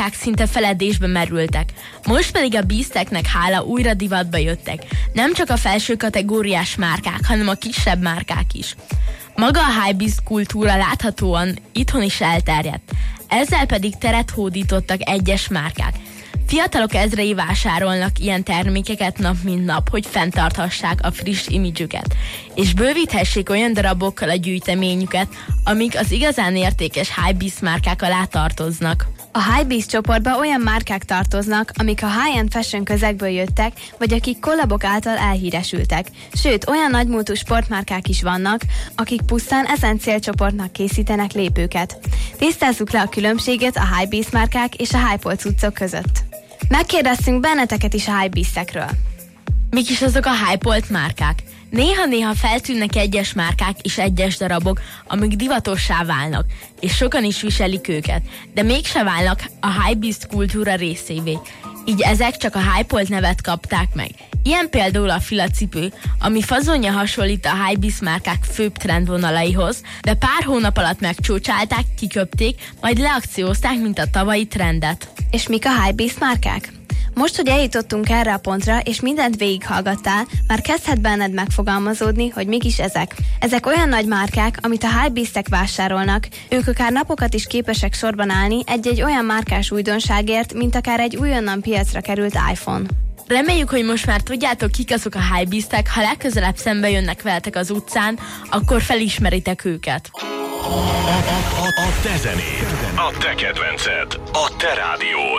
márkák szinte feledésbe merültek. Most pedig a Beasteknek hála újra divatba jöttek. Nem csak a felső kategóriás márkák, hanem a kisebb márkák is. Maga a hypebeast kultúra láthatóan itthon is elterjedt. Ezzel pedig teret hódítottak egyes márkák. Fiatalok ezrei vásárolnak ilyen termékeket nap mint nap, hogy fenntarthassák a friss imidzsüket, és bővíthessék olyan darabokkal a gyűjteményüket, amik az igazán értékes hypebeast márkák alá tartoznak. A hypebeast csoportba olyan márkák tartoznak, amik a high-end fashion közegből jöttek, vagy akik kollabok által elhíresültek. Sőt, olyan nagymúltú sportmárkák is vannak, akik pusztán ezen célcsoportnak készítenek lépőket. Tisztázzuk le a különbséget a hypebeast márkák és a hype cuccok között. Megkérdeztünk benneteket is a hypebeastekről. Mik is azok a hype márkák? Néha-néha feltűnnek egyes márkák és egyes darabok, amik divatossá válnak, és sokan is viselik őket, de mégse válnak a hypebeast kultúra részévé. Így ezek csak a hype nevet kapták meg. Ilyen például a filacipő, ami fazonja hasonlít a hypebeast márkák főbb trendvonalaihoz, de pár hónap alatt megcsócsálták, kiköpték, majd leakciózták, mint a tavalyi trendet. És mik a hypebeast márkák? Most, hogy eljutottunk erre a pontra, és mindent végighallgattál, már kezdhet benned megfogalmazódni, hogy mik is ezek. Ezek olyan nagy márkák, amit a hypebeastek vásárolnak, ők akár napokat is képesek sorban állni egy-egy olyan márkás újdonságért, mint akár egy újonnan piacra került iPhone. Reméljük, hogy most már tudjátok, kik azok a hypebeastek, ha legközelebb szembe jönnek veletek az utcán, akkor felismeritek őket. A te zenéd, a te kedvenced, a te rádiód.